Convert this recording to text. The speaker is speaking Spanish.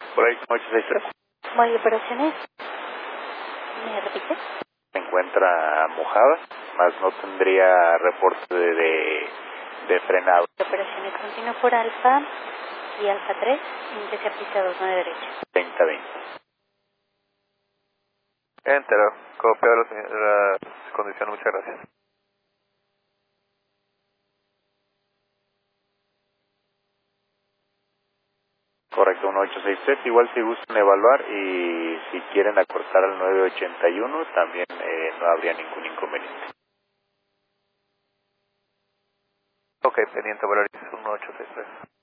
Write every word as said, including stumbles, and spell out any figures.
Por ahí, ocho seis tres. Voy a operaciones. ¿Me repite? Se encuentra mojada, más no tendría reporte de, de, de frenado. Operaciones continua por alfa y alfa tres, índice a pista dos, nueve derecha. treinta veinte. Entero, copiado la, la condición, muchas gracias. Correcto, uno ocho seis tres. Igual si gustan evaluar y si quieren acortar al nueve ochenta y uno, también eh, no habría ningún inconveniente. Ok, pendiente, Valeria, uno ocho seis tres.